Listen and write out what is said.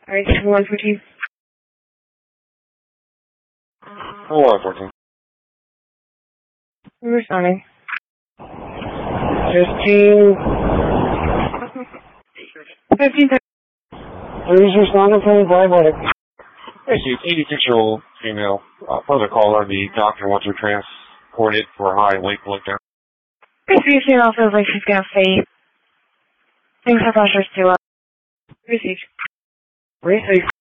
Alright, 114. 114. We're responding. 15. 15. Who's responding from the diabetic? Hey, see, 86-year-old female. Further caller, the doctor wants her transported for high weight blood down. This female feels like she's gonna faint. Thinks her pressure's too low. Receive. Receive.